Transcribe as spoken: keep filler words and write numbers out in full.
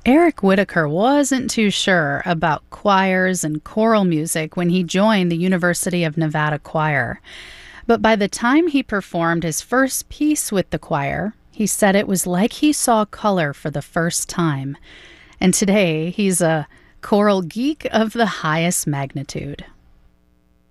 Eric Whitacre wasn't too sure about choirs and choral music when he joined the University of Nevada Choir. But by the time he performed his first piece with the choir, he said it was like he saw color for the first time. And today, he's a choral geek of the highest magnitude.